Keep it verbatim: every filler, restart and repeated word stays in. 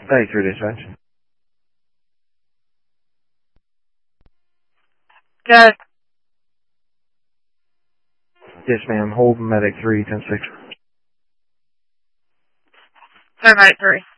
ninety-three dispatch. Good. Yes, ma'am. Hold medic three ten six. Paramedic three.